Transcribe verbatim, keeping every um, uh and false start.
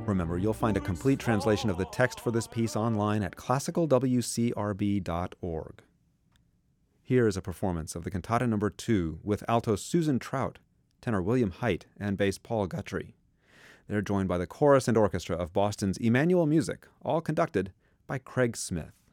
Remember, you'll find a complete translation of the text for this piece online at classical w c r b dot org. Here is a performance of the Cantata number two with alto Susan Trout, tenor William Height, and bass Paul Guthrie. They're joined by the chorus and orchestra of Boston's Emmanuel Music, all conducted by Craig Smith.